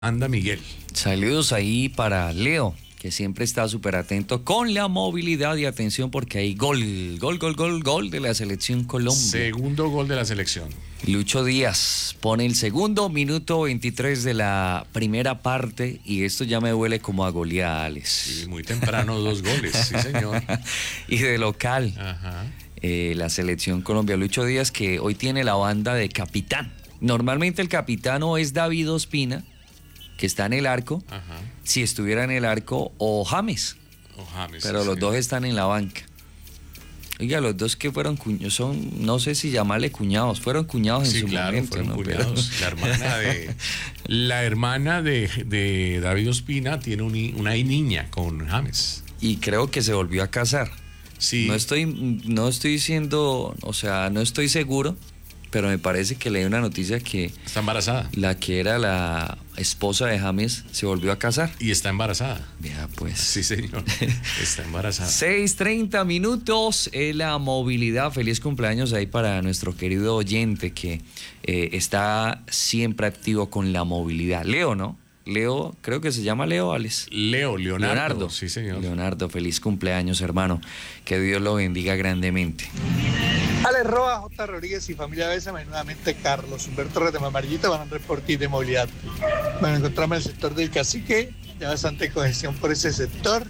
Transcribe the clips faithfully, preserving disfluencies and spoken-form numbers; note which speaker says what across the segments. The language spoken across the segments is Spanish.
Speaker 1: Anda Miguel.
Speaker 2: Saludos ahí para Leo, que siempre está súper atento con la movilidad y atención porque hay gol, gol, gol, gol, gol de la selección Colombia.
Speaker 1: Segundo gol de la selección.
Speaker 2: Lucho Díaz pone el segundo, minuto veintitrés de la primera parte, y esto ya me huele como a goleada, Alex.
Speaker 1: Sí, muy temprano dos goles, sí señor.
Speaker 2: Y de local,
Speaker 1: Ajá.
Speaker 2: eh, la selección Colombia. Lucho Díaz, que hoy tiene la banda de capitán. Normalmente el capitán o es David Ospina, que está en el arco,
Speaker 1: Ajá.
Speaker 2: si estuviera en el arco, o James.
Speaker 1: O James,
Speaker 2: Pero
Speaker 1: sí,
Speaker 2: los
Speaker 1: sí.
Speaker 2: dos están en la banca. Oiga, los dos que fueron cuñados, son, no sé si llamarle cuñados, fueron cuñados en
Speaker 1: Sí,
Speaker 2: su
Speaker 1: claro,
Speaker 2: momento.
Speaker 1: fueron
Speaker 2: ¿no?
Speaker 1: cuñados.
Speaker 2: Pero...
Speaker 1: La hermana de la hermana de, de David Ospina tiene un, una niña con James.
Speaker 2: Y creo que se volvió a casar.
Speaker 1: Sí.
Speaker 2: No estoy, no estoy diciendo, o sea, no estoy seguro, pero me parece que leí una noticia que
Speaker 1: Está embarazada.
Speaker 2: la que era la esposa de James se volvió a casar.
Speaker 1: Y está embarazada.
Speaker 2: Vea pues.
Speaker 1: Sí, señor. Está embarazada.
Speaker 2: seis treinta minutos en la movilidad. Feliz cumpleaños ahí para nuestro querido oyente que eh, está siempre activo con la movilidad. Leo, ¿no? Leo, creo que se llama Leo, Alex.
Speaker 1: Leo, Leonardo.
Speaker 2: Leonardo.
Speaker 1: Sí, señor.
Speaker 2: Leonardo, feliz cumpleaños, hermano. Que Dios lo bendiga grandemente.
Speaker 3: Alex Roa, J. Rodríguez y familia Bésame, nuevamente Carlos Humberto Rete Amarillito van a un reporte de movilidad. Bueno, encontramos el sector del Cacique, ya bastante congestión por ese sector.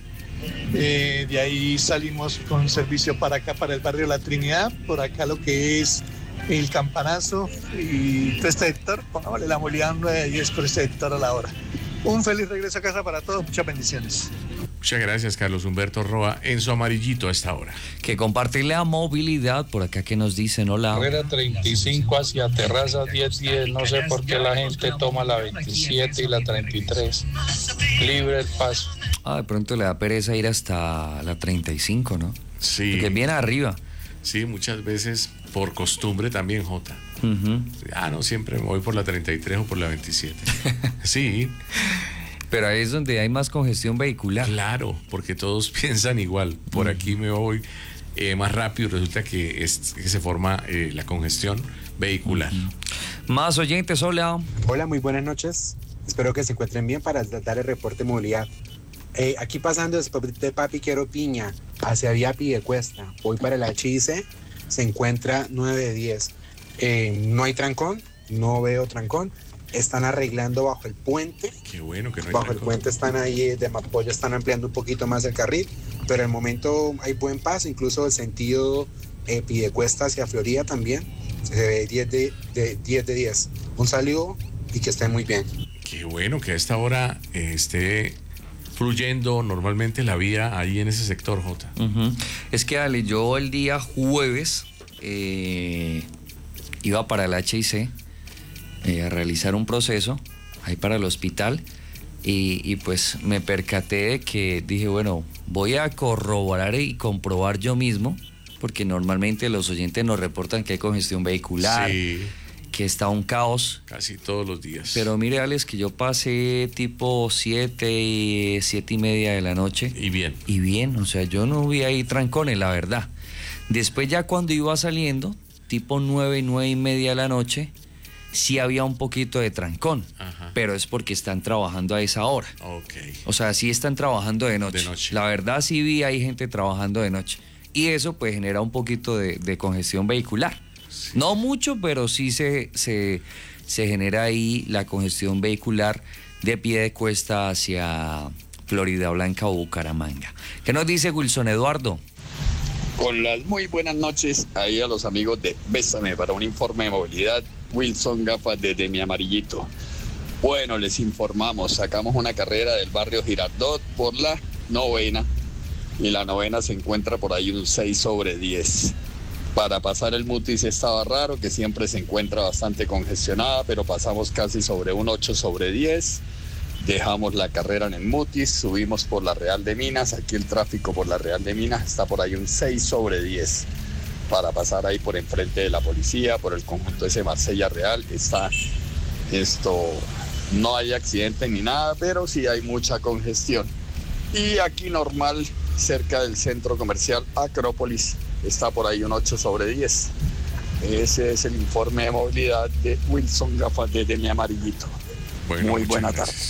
Speaker 3: Eh, de ahí salimos con servicio para acá, para el barrio La Trinidad, por acá lo que es el Campanazo y todo este sector, pongámosle la movilidad nueve a diez por este sector a la hora. Un feliz regreso a casa para todos, muchas bendiciones.
Speaker 1: Muchas gracias, Carlos Humberto Roa, en su amarillito a esta hora.
Speaker 2: Que comparte la movilidad por acá que nos dicen, hola.
Speaker 4: Carrera treinta y cinco hacia Terraza diez diez, no sé por qué la gente toma la veintisiete y la treinta y tres. Libre el paso.
Speaker 2: Ah, de pronto le da pereza ir hasta la treinta y cinco, ¿no?
Speaker 1: Sí.
Speaker 2: Porque es bien arriba.
Speaker 1: Sí, muchas veces por costumbre también, Jota.
Speaker 2: Uh-huh.
Speaker 1: Ah, no, siempre me voy por la treinta y tres o por la veintisiete. Sí.
Speaker 2: Pero ahí es donde hay más congestión vehicular.
Speaker 1: Claro, porque todos piensan igual. Por aquí me voy eh, más rápido, resulta que, es, que se forma eh, la congestión vehicular.
Speaker 2: Uh-huh. Más oyentes, hola.
Speaker 5: Hola, muy buenas noches. Espero que se encuentren bien para dar el reporte de movilidad. Eh, aquí pasando después de Papiquero Piña hacia Vía Piedecuesta, voy para el H I C, se encuentra nueve de diez. Eh, no hay trancón, no veo trancón. Están arreglando bajo el puente.
Speaker 1: Qué bueno que no hay
Speaker 5: Bajo
Speaker 1: trancón.
Speaker 5: el puente están ahí de Mapoya, están ampliando un poquito más el carril, pero en el momento hay buen paso, incluso el sentido eh, Piedecuesta hacia Florida también. Se ve diez de diez. Un saludo y que estén muy bien.
Speaker 1: Qué bueno que a esta hora eh, esté fluyendo normalmente la vía ahí en ese sector, Jota.
Speaker 2: Uh-huh. Es que, Ale, yo el día jueves eh, iba para el H I C eh, a realizar un proceso ahí para el hospital y, y pues me percaté de que dije, bueno, voy a corroborar y comprobar yo mismo, porque normalmente los oyentes nos reportan que hay congestión vehicular,
Speaker 1: Sí,
Speaker 2: que está un caos.
Speaker 1: casi todos los días.
Speaker 2: Pero mire, Alex, que yo pasé tipo siete, siete y media de la noche.
Speaker 1: Y bien.
Speaker 2: Y bien, o sea, yo no vi ahí trancones, la verdad. Después ya cuando iba saliendo, tipo nueve, nueve y media de la noche, sí había un poquito de trancón.
Speaker 1: Ajá.
Speaker 2: Pero es porque están trabajando a esa hora.
Speaker 1: Ok.
Speaker 2: O sea, sí están trabajando de noche.
Speaker 1: De noche.
Speaker 2: La verdad sí vi ahí gente trabajando de noche. Y eso pues genera un poquito de, de congestión vehicular.
Speaker 1: Sí.
Speaker 2: No mucho, pero sí se, se, se genera ahí la congestión vehicular de Piedecuesta hacia Florida Blanca o Bucaramanga. ¿Qué nos dice Wilson Eduardo?
Speaker 6: Con las muy buenas noches ahí a los amigos de Bésame para un informe de movilidad. Wilson Gafas desde mi amarillito. Bueno, les informamos, sacamos una carrera del barrio Girardot por la novena y la novena se encuentra por ahí un seis sobre diez. Para pasar el Mutis estaba raro, que siempre se encuentra bastante congestionada, pero pasamos casi sobre un ocho sobre diez. Dejamos la carrera en el Mutis, subimos por la Real de Minas. Aquí el tráfico por la Real de Minas está por ahí un seis sobre diez. Para pasar ahí por enfrente de la policía, por el conjunto ese Marsella Real, está esto, no hay accidente ni nada, pero sí hay mucha congestión. Y aquí normal, cerca del centro comercial Acrópolis, está por ahí un ocho sobre diez. Ese es el informe de movilidad de Wilson Gafas desde mi amarillito.
Speaker 1: Bueno,
Speaker 6: muy
Speaker 1: muchas
Speaker 6: buena
Speaker 1: gracias.
Speaker 6: tarde.